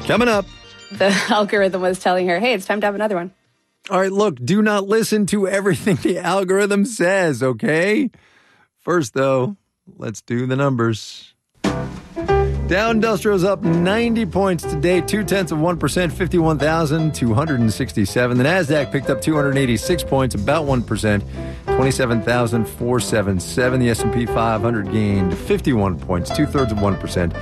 Coming up. The algorithm was telling her, hey, it's time to have another one. All right, look, do not listen to everything the algorithm says, okay? First, though, let's do the numbers. Dow Industrial's up 90 points today, 0.2%, 51,267. The NASDAQ picked up 286 points, about 1%, 27,477. The S&P 500 gained 51 points, 2/3%,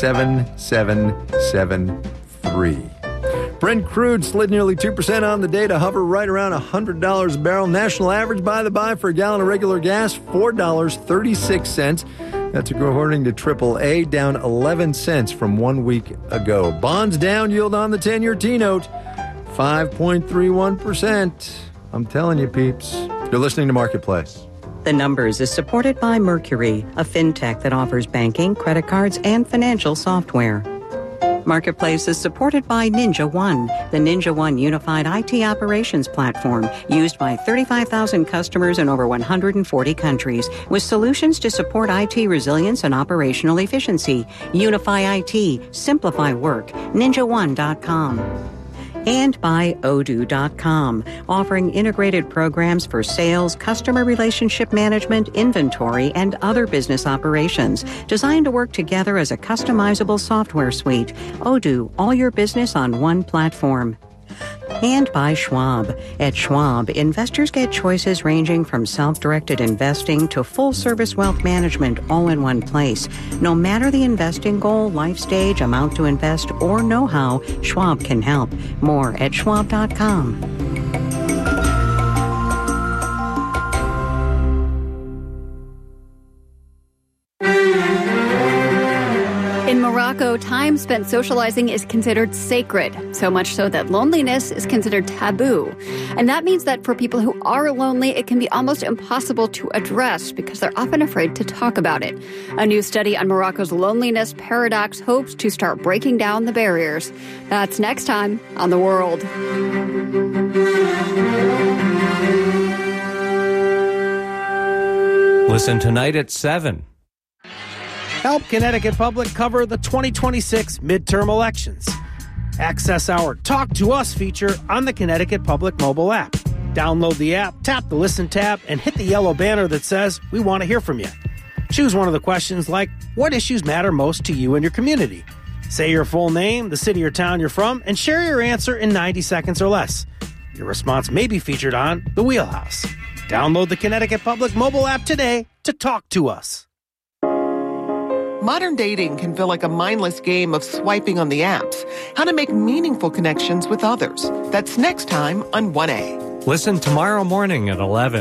7773. Brent crude slid nearly 2% on the day to hover right around $100 a barrel. National average, by the by, for a gallon of regular gas, $4.36. That's according to AAA, down 11 cents from 1 week ago. Bonds down, yield on the 10-year T-note, 5.31%. I'm telling you, peeps. You're listening to Marketplace. The Numbers is supported by Mercury, a fintech that offers banking, credit cards, and financial software. Marketplace is supported by Ninja One, the Ninja One unified IT operations platform used by 35,000 customers in over 140 countries with solutions to support IT resilience and operational efficiency. Unify IT, simplify work, ninjaone.com. And by Odoo.com, offering integrated programs for sales, customer relationship management, inventory, and other business operations, designed to work together as a customizable software suite. Odoo, all your business on one platform. And by Schwab. At Schwab, investors get choices ranging from self-directed investing to full-service wealth management all in one place. No matter the investing goal, life stage, amount to invest, or know-how, Schwab can help. More at schwab.com. In Morocco, time spent socializing is considered sacred, so much so that loneliness is considered taboo. And that means that for people who are lonely, it can be almost impossible to address because they're often afraid to talk about it. A new study on Morocco's loneliness paradox hopes to start breaking down the barriers. That's next time on The World. Listen tonight at 7. Help Connecticut Public cover the 2026 midterm elections. Access our Talk to Us feature on the Connecticut Public mobile app. Download the app, tap the Listen tab, and hit the yellow banner that says, "We want to hear from you." Choose one of the questions like, what issues matter most to you and your community? Say your full name, the city or town you're from, and share your answer in 90 seconds or less. Your response may be featured on The Wheelhouse. Download the Connecticut Public mobile app today to talk to us. Modern dating can feel like a mindless game of swiping on the apps. How to make meaningful connections with others. That's next time on 1A. Listen tomorrow morning at 11.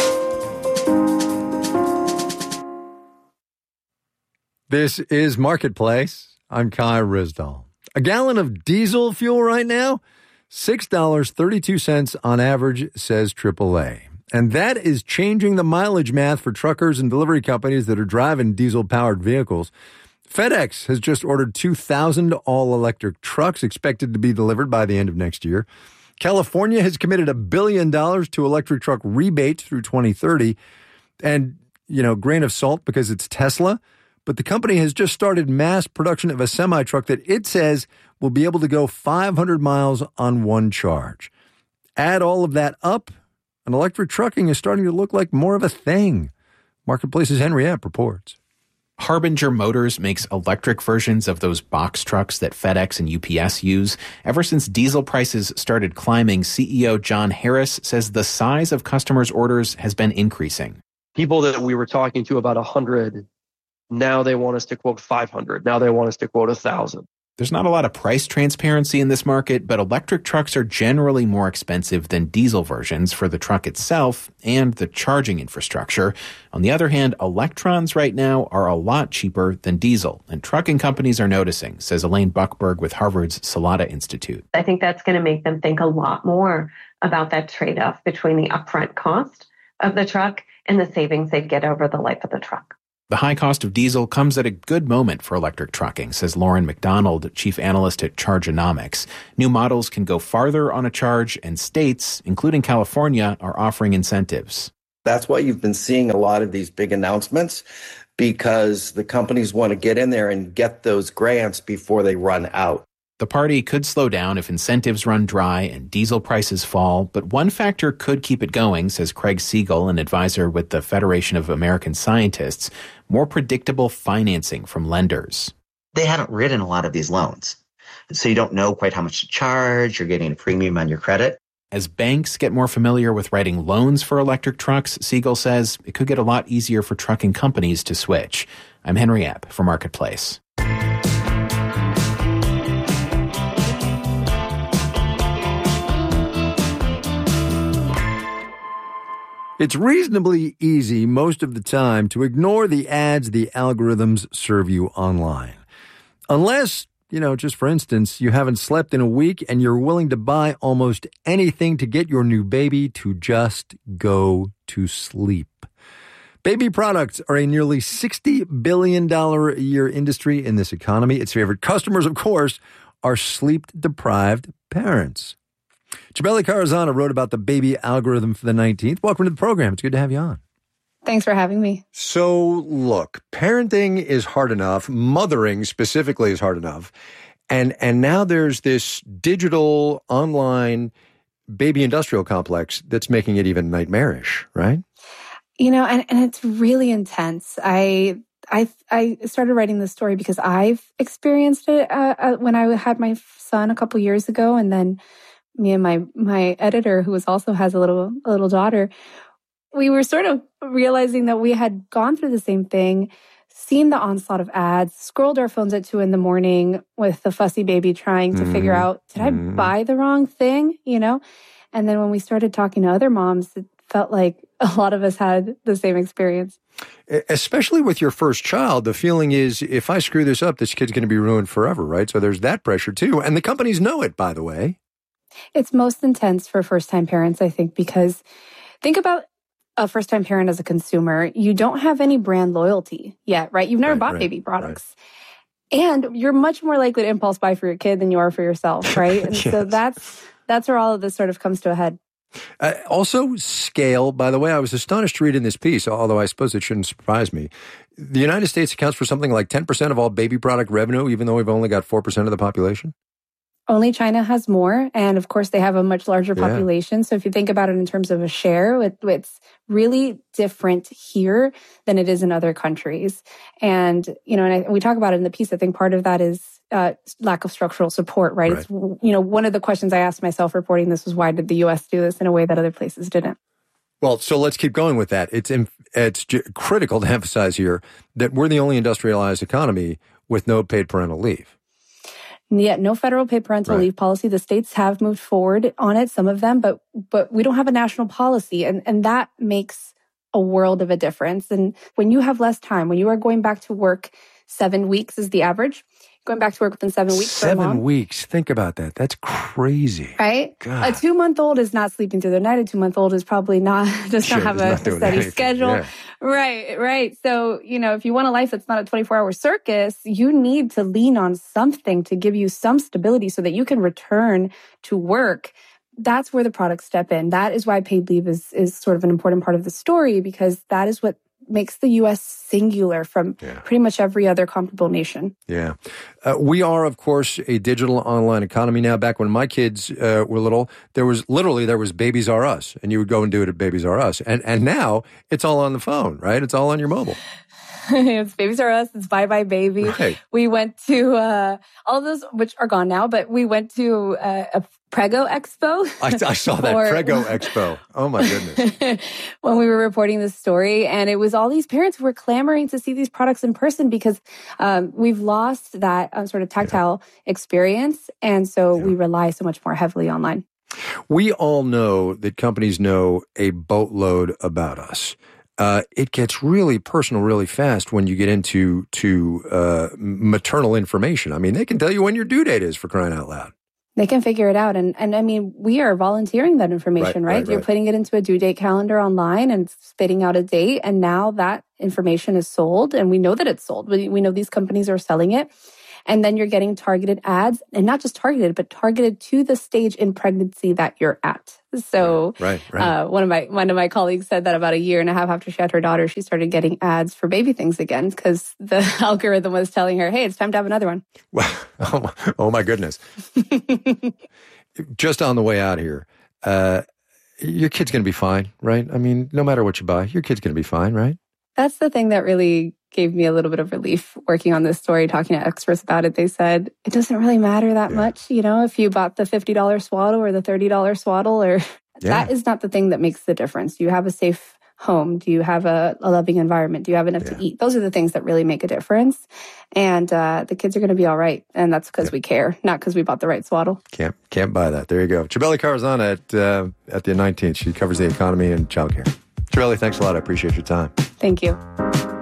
This is Marketplace. I'm Kai Rizdal. A gallon of diesel fuel right now, $6.32 on average, says AAA. And that is changing the mileage math for truckers and delivery companies that are driving diesel-powered vehicles. FedEx has just ordered 2,000 all-electric trucks expected to be delivered by the end of next year. California has committed $1 billion to electric truck rebates through 2030. And, grain of salt because it's Tesla. But the company has just started mass production of a semi-truck that it says will be able to go 500 miles on one charge. Add all of that up, and electric trucking is starting to look like more of a thing. Marketplace's Henry Epp reports. Harbinger Motors makes electric versions of those box trucks that FedEx and UPS use. Ever since diesel prices started climbing, CEO John Harris says the size of customers' orders has been increasing. People that we were talking to about 100, now they want us to quote 500. Now they want us to quote 1,000. There's not a lot of price transparency in this market, but electric trucks are generally more expensive than diesel versions for the truck itself and the charging infrastructure. On the other hand, electrons right now are a lot cheaper than diesel, and trucking companies are noticing, says Elaine Buckberg with Harvard's Salata Institute. I think that's going to make them think a lot more about that trade-off between the upfront cost of the truck and the savings they'd get over the life of the truck. The high cost of diesel comes at a good moment for electric trucking, says Lauren McDonald, chief analyst at Chargeonomics. New models can go farther on a charge, and states, including California, are offering incentives. That's why you've been seeing a lot of these big announcements, because the companies want to get in there and get those grants before they run out. The party could slow down if incentives run dry and diesel prices fall, but one factor could keep it going, says Craig Siegel, an advisor with the Federation of American Scientists, more predictable financing from lenders. They haven't written a lot of these loans, so you don't know quite how much to charge. You're getting a premium on your credit. As banks get more familiar with writing loans for electric trucks, Siegel says it could get a lot easier for trucking companies to switch. I'm Henry Epp for Marketplace. It's reasonably easy most of the time to ignore the ads the algorithms serve you online. Unless, just for instance, you haven't slept in a week and you're willing to buy almost anything to get your new baby to just go to sleep. Baby products are a nearly $60 billion a year industry in this economy. Its favorite customers, of course, are sleep-deprived parents. Cibele Carazana wrote about the baby algorithm for the 19th. Welcome to the program. It's good to have you on. Thanks for having me. So, look, parenting is hard enough. Mothering specifically is hard enough. And now there's this digital online baby industrial complex that's making it even nightmarish, right? And it's really intense. I started writing this story because I've experienced it when I had my son a couple years ago, and then me and my editor, who also has a little daughter, we were sort of realizing that we had gone through the same thing, seen the onslaught of ads, scrolled our phones at 2 a.m. with the fussy baby trying to figure out, did I buy the wrong thing? And then when we started talking to other moms, it felt like a lot of us had the same experience. Especially with your first child, the feeling is, if I screw this up, this kid's going to be ruined forever, right? So there's that pressure too. And the companies know it, by the way. It's most intense for first-time parents, I think, because think about a first-time parent as a consumer. You don't have any brand loyalty yet, right? You've never bought baby products. Right. And you're much more likely to impulse buy for your kid than you are for yourself, right? And yes. So that's where all of this sort of comes to a head. Also, scale, by the way, I was astonished to read in this piece, although I suppose it shouldn't surprise me. The United States accounts for something like 10% of all baby product revenue, even though we've only got 4% of the population. Only China has more. And of course, they have a much larger population. So if you think about it in terms of a share, it's really different here than it is in other countries. And, and we talk about it in the piece. I think part of that is lack of structural support, right? It's, one of the questions I asked myself reporting this was, why did the U.S. do this in a way that other places didn't? Well, so let's keep going with that. It's critical to emphasize here that we're the only industrialized economy with no paid parental leave. Yet no federal paid parental leave policy. The states have moved forward on it, some of them, but we don't have a national policy. And that makes a world of a difference. And when you have less time, when you are going back to work, 7 weeks is the average. Going back to work within 7 weeks. 7 weeks. Think about that. That's crazy. Right? God. A 2-month-old is not sleeping through the night. A 2-month-old is probably not have a steady schedule. Yeah. Right. So, if you want a life that's not a 24-hour circus, you need to lean on something to give you some stability so that you can return to work. That's where the products step in. That is why paid leave is sort of an important part of the story, because that is what makes the U.S. singular from pretty much every other comparable nation. Yeah. We are, of course, a digital online economy now. Back when my kids were little, there was Babies R Us, and you would go and do it at Babies R Us. And now it's all on the phone, right? It's all on your mobile. It's Babies R Us. It's Bye Bye Baby. Right. We went to all of those, which are gone now, but we went to a Prego Expo. I saw that Prego Expo. Oh my goodness. When we were reporting this story, and it was all these parents who were clamoring to see these products in person because we've lost that sort of tactile experience. And so we rely so much more heavily online. We all know that companies know a boatload about us. It gets really personal really fast when you get into maternal information. I mean, they can tell you when your due date is, for crying out loud. They can figure it out. And I mean, we are volunteering that information, right? You're putting it into a due date calendar online and spitting out a date. And now that information is sold, and we know that it's sold. We know these companies are selling it. And then you're getting targeted ads, and not just targeted, but targeted to the stage in pregnancy that you're at. So right. One of my colleagues said that about a year and a half after she had her daughter, she started getting ads for baby things again because the algorithm was telling her, hey, it's time to have another one. Oh my goodness. Just on the way out here, your kid's going to be fine, right? I mean, no matter what you buy, your kid's going to be fine, right? That's the thing that really gave me a little bit of relief working on this story, talking to experts about it. They said, it doesn't really matter that much, if you bought the $50 swaddle or the $30 swaddle, or that is not the thing that makes the difference. Do you have a safe home? Do you have a loving environment? Do you have enough to eat? Those are the things that really make a difference. And the kids are going to be all right. And that's because we care, not because we bought the right swaddle. Can't buy that. There you go. Cibele Corazzano at the 19th. She covers the economy and childcare. Cibele, thanks a lot. I appreciate your time. Thank you.